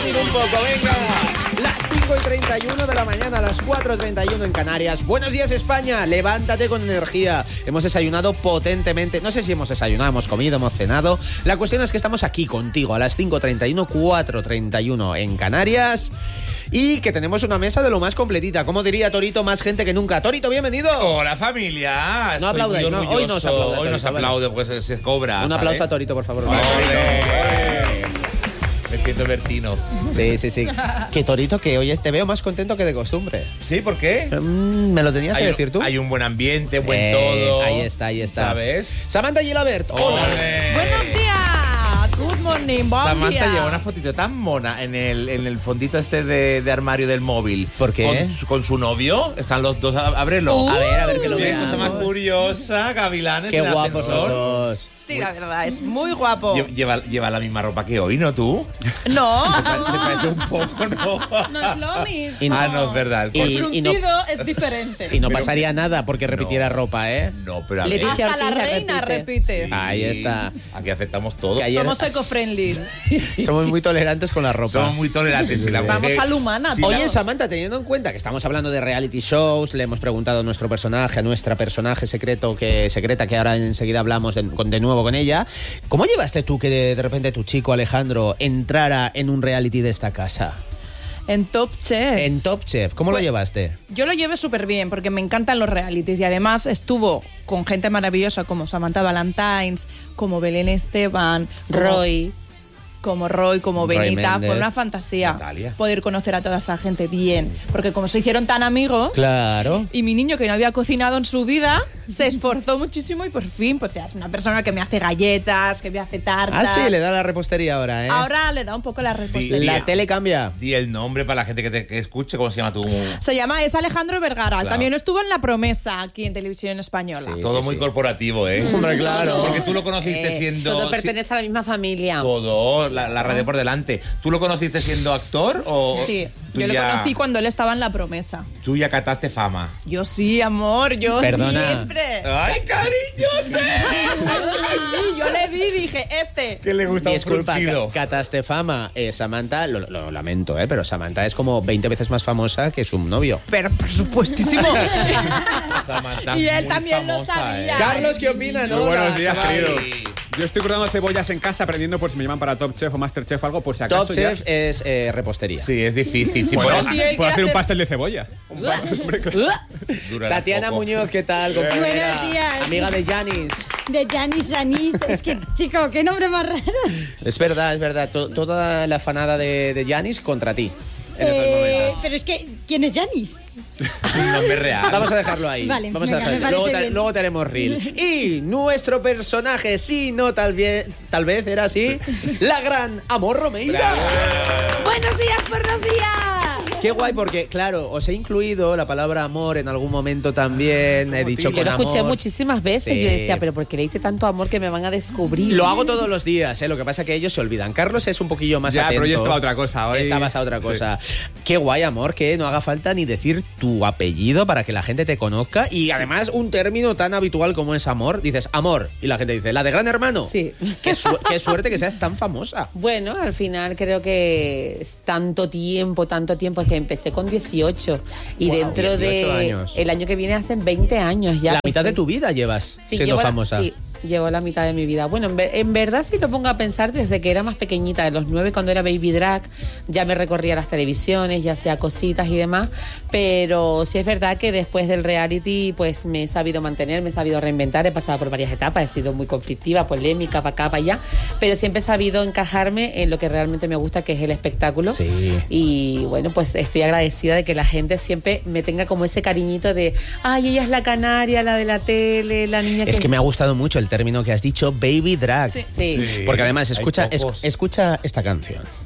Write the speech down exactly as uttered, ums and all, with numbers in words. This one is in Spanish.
aplaudir un poco, venga. Las cinco y treinta y uno de la mañana, las cuatro y treinta y uno en Canarias. Buenos días, España. Levántate con energía. Hemos desayunado potentemente. No sé si hemos desayunado, hemos comido, hemos cenado. La cuestión es que estamos aquí contigo a las cinco y treinta y uno, cuatro y treinta y uno en Canarias. Y que tenemos una mesa de lo más completita. Como diría Torito, más gente que nunca. Torito, bienvenido. Hola, familia. No aplaudáis, no, hoy no se aplaude. Hoy no se aplaude porque se cobra. Un ¿sabes? aplauso a Torito, por favor. Me siento Bertinos. Sí, sí, sí. Que Torito, que hoy te veo más contento que de costumbre. ¿Sí? ¿Por qué? Mm, ¿Me lo tenías hay que un, decir tú? Hay un buen ambiente, buen eh, todo. Ahí está, ahí está. ¿Sabes? Samantha Gilabert. Hola. ¡Ole! Buenos días. Good morning, buen Samantha día. lleva una fotito tan mona en el, en el fondito este de, de armario del móvil. ¿Por qué? Con, su- con su novio. Están los dos. Ábrelo. Uh, A ver, a ver que lo Qué veamos. cosa más curiosa, gavilanes. Qué en el guapos ascensor. los dos. Sí, la verdad, es muy guapo. Lle- Lleva, lleva la misma ropa que hoy, ¿no tú? No, Se parece un poco, ¿no? no es lo mismo. Y- Ah, no, es verdad. Y- El y no- fruncido es diferente. Y no Pero- pasaría nada porque repitiera No. ropa, ¿eh? No, pero a Le ver, dice- Hasta la Ortiz la reina repite. repite. Ahí está. Aquí aceptamos todo. Que ayer- Somos eco-friendly. Somos muy tolerantes con la ropa. Somos muy tolerantes. Si la Vamos mujer- a la humana. si todos. Oye, Samantha, teniendo en cuenta que estamos hablando de reality shows, le hemos preguntado a nuestro personaje, a nuestra personaje secreto que secreta, que ahora enseguida hablamos de, con- de nuevo con ella, ¿cómo llevaste tú que de, de repente tu chico Alejandro entrara en un reality de esta casa? En Top Chef. En Top Chef, ¿cómo lo Pues- llevaste? Yo lo llevé súper bien porque me encantan los realities y además estuvo con gente maravillosa como Samantha Valentines, como Belén Esteban, como- Roy. como Roy, como Roy Benita. Méndez. Fue una fantasía Natalia. poder conocer a toda esa gente bien. Porque como se hicieron tan amigos, Claro. y mi niño que no había cocinado en su vida, se esforzó muchísimo y por fin, pues ya es una persona que me hace galletas, que me hace tartas. Ah, sí, le da la repostería ahora, ¿eh? Ahora le da un poco la repostería. Di- La tele cambia. Di el nombre para la gente que te que escuche. ¿Cómo se llama tu...? Se llama, es Alejandro Vergara. Claro. También estuvo en La Promesa aquí en Televisión Española. Sí. Todo muy corporativo, ¿eh? Hombre, claro. Porque tú lo conociste Eh, siendo... Todo pertenece a la misma familia. Todo, la, la red de por delante. ¿Tú lo conociste siendo actor o...? Sí, tú yo lo ya- conocí cuando él estaba en La Promesa. Tú ya cataste fama. Yo sí, amor, yo Perdona. siempre. ¡Ay, cariñote! Sí, yo le vi y dije, este. Que le gusta un Disculpa, fruncido. ca- cataste fama. Eh, Samantha, lo, lo lamento, ¿eh? Pero Samantha es como veinte veces más famosa que su novio. Pero por supuestísimo. Samantha Y es él muy también lo famosa, sabía. ¿eh? Carlos, ¿qué opina? Muy buenos días, chaval? querido. Yo estoy cortando cebollas en casa aprendiendo por si me llaman para Top Chef o Master Chef o algo, por si acaso. Top ya. Chef es eh, repostería. Sí, es difícil. Sí, Bueno, puedes- si él puedo quiere hacer un hacer- pastel de cebolla. durará Tatiana poco. Muñoz, ¿qué tal, compañera? Buenos días. Amiga de Janis. De Janis Janis. Es que, chico, qué nombre más raros. Es verdad, es verdad. To- toda la fanada de, de Janis contra ti. En estos Eh, momentos. pero es que, ¿quién es Janis? Un nombre real. Vamos a dejarlo ahí. Vale, Vamos venga, a me dejarlo. Luego, parece te, bien. luego te haremos reel. Y nuestro personaje, sí, no, tal vez, tal vez era así, la gran Amor Romeira. Buenos días, buenos días. Qué guay, porque, claro, os he incluido la palabra amor en algún momento también. He dicho Yo con lo escuché amor. muchísimas veces. Sí. Yo decía, pero ¿por qué le hice tanto amor que me van a descubrir? Lo hago todos los días, ¿eh? Lo que pasa es que ellos se olvidan. Carlos es un poquillo más Ya, atento. pero yo estaba a otra cosa. Hoy... Estabas a otra Sí. cosa. Qué guay, amor, que no haga falta ni decir tu apellido para que la gente te conozca. Y además, un término tan habitual como es amor. Dices amor. Y la gente dice, ¿la de Gran Hermano? Sí. Qué, su- qué suerte que seas tan famosa. Bueno, al final creo que es tanto tiempo, tanto tiempo, que empecé con dieciocho y Wow, dentro dieciocho de años. el año que viene hacen veinte años ya. La que mitad de estoy- tu vida llevas Sí, siendo llevo la- famosa. sí, llevo la mitad de mi vida. Bueno, en, ver- en verdad, si lo pongo a pensar, desde que era más pequeñita, de los nueve, cuando era baby drag, ya me recorría las televisiones, ya hacía cositas y demás. Pero sí es verdad que después del reality, pues me he sabido mantener, me he sabido reinventar, he pasado por varias etapas, he sido muy conflictiva, polémica, para acá, para allá, pero siempre he sabido encajarme en lo que realmente me gusta, que es el espectáculo. Sí. Y bueno, pues estoy agradecida de que la gente siempre me tenga como ese cariñito de, ay, ella es la canaria, la de la tele, la niña que... Es que me ha gustado mucho el término que has dicho, baby drag. Sí. Sí. Sí. Porque además, Hay escucha, es- pocos. escucha esta canción.